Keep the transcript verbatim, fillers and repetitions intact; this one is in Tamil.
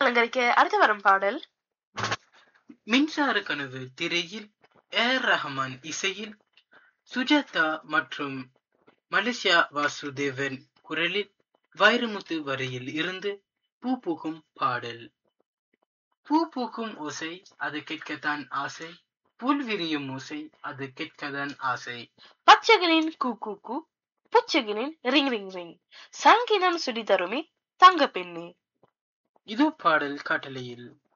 அலங்கரிக்க அடுத்து வரும் பாடல் மின்சார கனவு திரையில் ஏர் ரஹ்மான் இசையில் சுஜாதா மற்றும் மலேசியா வாசுதேவன் குரலில் வைரமுத்து வரையில் இருந்து பூ பூக்கும் பாடல். பூ பூக்கும் ஓசை அது கேட்கத்தான் ஆசை, புல் விரியும் ஓசை அது கேட்கத்தான் ஆசை. பச்சைகளின் கூ கூ கூ, புச்சைகளின் ரிங் ரிங் ரிங், சங்கீதம் சுடி தருமி தங்க பெண்ணே. இது பாடல் காட்டலையில்